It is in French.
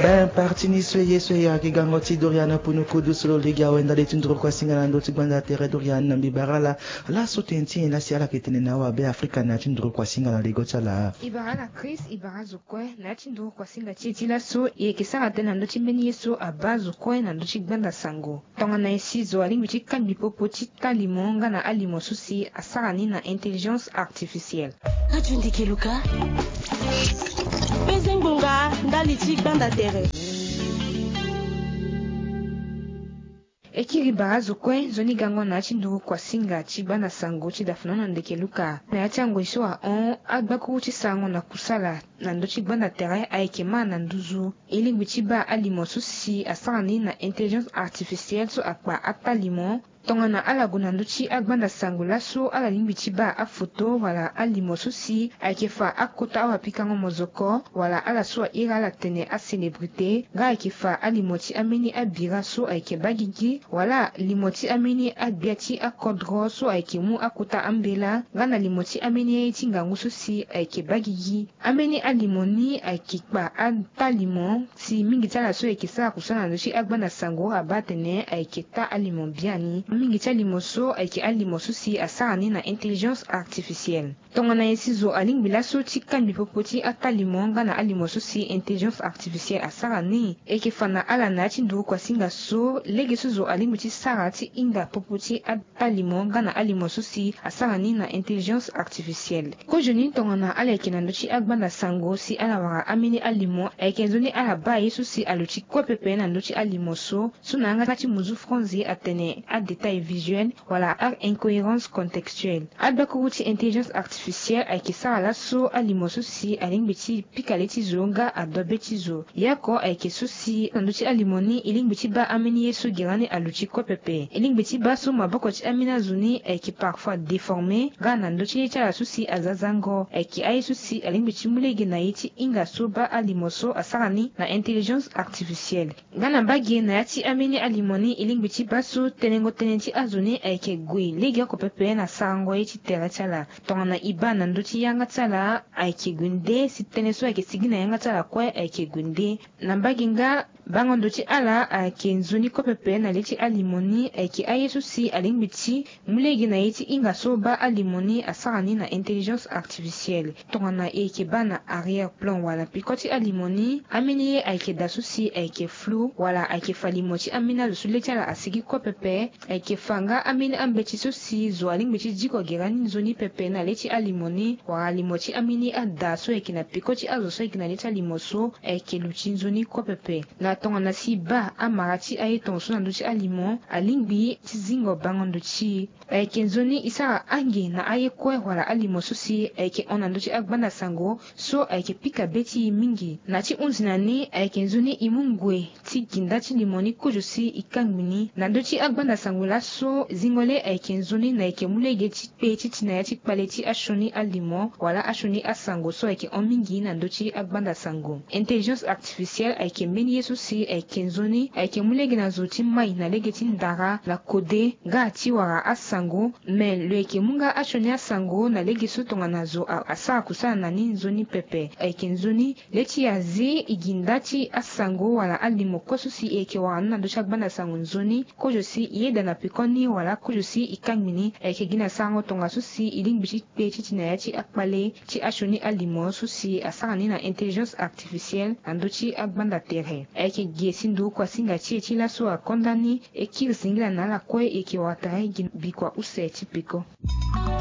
Ben parti ni soye ki gangoti Doriana punuko du solo liga wenda de tindro kwa singana ndo tigbanda tere Doriana mbibarala la sotenti la siala ketene na wa be Afrika na tindro kwa singana ligota la Ibarala Chris ibarazo kwe na tindro kwa singa chiti la so ye kisara tena ndo timbeni yeso abazo kwe na ndo tigbanda sango tonga na esizo alingi tikambi popo titalimonga na alimo susi asarani na intelligence artificielle Rajundike Luka Pezengunga ndali tigbanda tere Ekiri barazo kwe zoni gango na chinduru kwa singa chibana sango chidafunana ndeke luka na yachango iswa on agbaku chisango na kusala na ndo chibana tere aikema na nduzu ili chiba alimo susi asarani na intelligence artificielle so akpa atalimo tongana ala gunanduchi agbanda sango laso ala limbichi ba a photo wala alimo susi aikefa akota awa pikango mozoko wala ala so ira la tene a celebrité ga aikefa alimoti ameni abira so aike bagigi wala limoti ameni abiati akodro so aike mu akota ambela gana limoti ameni itinga ngususi aike bagigi ameni alimoni aikikpa antalimo si mingi tala so aike sa kusana nduchi agbanda sango abatene aike ta alimon biani mingi limoso aiki alimoso si asarani na intelligence artificielle tongana yesizo alingbilaso tikambi popoti atalimonga na alimoso si intelligence artificielle asarani ekefana ala na tindu kwa singa so legesuzo alingbichi sarati inga popoti atalimonga na alimoso si asarani na intelligence artificielle ko joni tongana ala kenandochi agbanda sango si ala wara amini alimo ekenzoni ala ba yesu si aluchi kopepe na ndochi alimoso sunanga tati muzu fronzi atene a détail visuel wala ar incohérence contextuelle adbakuruti intelligence artificielle aikisa ala so alimoso si alingbiti pikaleti zonga adobeti zo yako aikeso si nanduti alimoni ilingbiti ba amini yesu girani aluchi kopepe ilingbiti ba so mabokoti amina zuni aiki parfois déformé ga nanduti cha susi azazango aiki aisu si alingbiti mulege na yiti inga so ba alimoso asarani na intelligence artificielle gana bagi na yati amini alimoni ilingbiti ba so tenengo tenenti azuni aike gui lege ko pepe na sango yiti terachala tongana ibana nduti yanga tsala aike gunde siteneso aike sigina yanga tsala kwa aike gunde nambaginga bango nduti ala aike nzuni ko pepe na leti alimoni aike ayesu si alingbiti mulegi na yiti inga soba alimoni asarani na intelligence artificielle tongana aike bana arrière plan wala pikoti alimoni amini aike dasusi aike flou wala aike falimoti amina lusuleti ala asigi ko pepe aike fanga amini ambechi susi zo alingbiti jiko gerani nzoni pepe na leti alimoni wala alimoti amini adaso aike na pikoti azoso aike na leti alimoso aike luchi nzoni ko pepe na tongana si ba amarati aye tonso na nduchi alimon alingbi tizingo bango nduchi aike nzoni isara ange na aye kwe wala alimoso si aike ona nduchi agbanda sango so aike pika beti mingi na ti unzinani aike nzoni imungwe ti ginda ti limoni kujo si ikangbini na nduchi agbanda sango la so zingole aike nzoni na aike mulege ti pe ti na ya ti kpale ti ashoni alimon wala ashoni asango so aike omingi na nduchi agbanda sango intelligence artificielle aike meni yesu si aike nzoni aike mulege na zo ti mai na lege ti ndara la kode ga ti wara asango me lo aike munga ashoni asango na lege so tongana zo asara kusala na ni nzoni pepe aike nzoni leti ya zi iginda ti asango wala alimo koso si aike wara na nduchi agbanda sango nzoni kojo si yeda na pikoni wala kujo si ikangmini aike gina sango tonga susi ilingbiti pe ti na ya ti akpale ti ashoni alimo susi asarani na intelligence artificielle andochi agbanda tere aike giesi ndu kwa singa ti la so akondani ekiri singila na la kwe eke watare bikwa use ti piko